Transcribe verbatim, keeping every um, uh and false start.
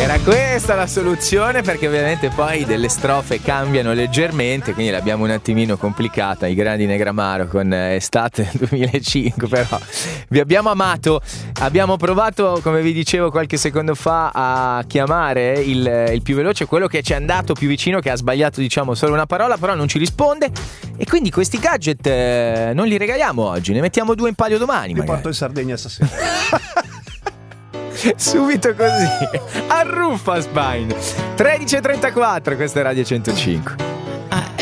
Era questa la soluzione, perché ovviamente poi delle strofe cambiano leggermente, quindi l'abbiamo un attimino complicata, i grandi Negramaro con Estate duemilacinque, però vi abbiamo amato. Abbiamo provato, come vi dicevo qualche secondo fa, a chiamare il, il più veloce, quello che ci è andato più vicino, che ha sbagliato diciamo solo una parola, però non ci risponde, e quindi questi gadget eh, non li regaliamo oggi, ne mettiamo due in palio domani. Li porto in Sardegna stasera. Subito così, arruffa Spine. Tredici e trentaquattro, questa è Radio centocinque.